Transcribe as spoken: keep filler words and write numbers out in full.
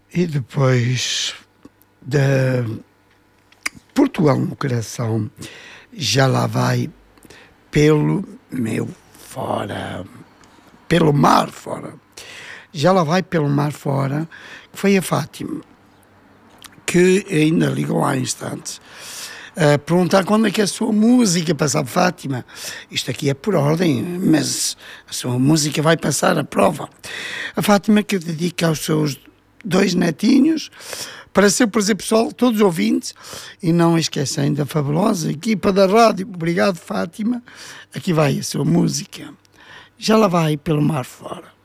E depois de Portugal no coração, já lá vai pelo meu fora, pelo mar fora. Já lá vai pelo mar fora, que foi a Fátima, que ainda ligou há instantes, a perguntar quando é que a sua música passava. Fátima, isto aqui é por ordem, mas a sua música vai passar a prova. A Fátima que dedica aos seus dois netinhos, para seu prazer pessoal, todos os ouvintes, e não esquecem da fabulosa equipa da rádio. Obrigado, Fátima. Aqui vai a sua música. Já lá vai pelo mar fora.